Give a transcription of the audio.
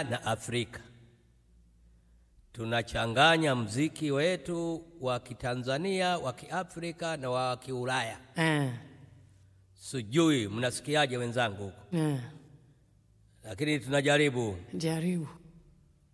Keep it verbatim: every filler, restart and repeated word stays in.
Ulaya na Afrika. Tunachanganya mziki wetu wa Kitanzania, wa Kiafrika na wa Kiulaya. Eh. Sijui mnasikiaje wenzangu huko? Eh. Lakini tunajaribu. Jaribu.